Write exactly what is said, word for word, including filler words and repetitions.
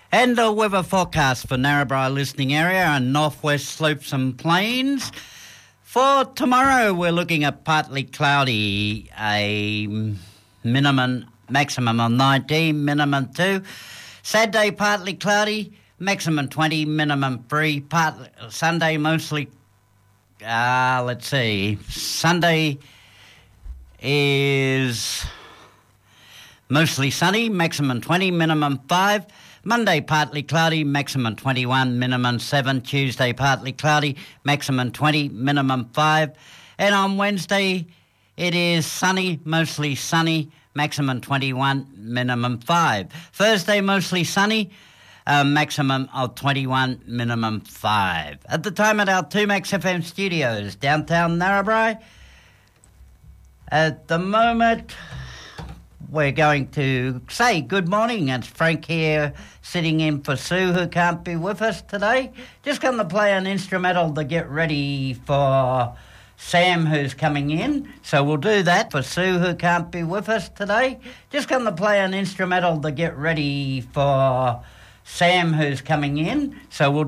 And the weather forecast for Narrabri listening area and northwest slopes and plains. For tomorrow, we're looking at partly cloudy, a minimum, maximum of nineteen, minimum two. Saturday, partly cloudy, maximum twenty, minimum three. Partly, Sunday, mostly, uh, let's see, Sunday is mostly sunny, maximum twenty, minimum five. Monday, partly cloudy, maximum twenty-one, minimum seven. Tuesday, partly cloudy, maximum twenty, minimum five. And on Wednesday, it is sunny, mostly sunny, maximum twenty-one, minimum five. Thursday, mostly sunny, uh, maximum of twenty-one, minimum five. At the time at our two Max F M studios, downtown Narrabri, at the moment, we're going to say good morning. It's Frank here sitting in for Sue, who can't be with us today. Just going to play an instrumental to get ready for Sam, who's coming in. So we'll do that for Sue, who can't be with us today. Just going to play an instrumental to get ready for Sam, who's coming in. So we'll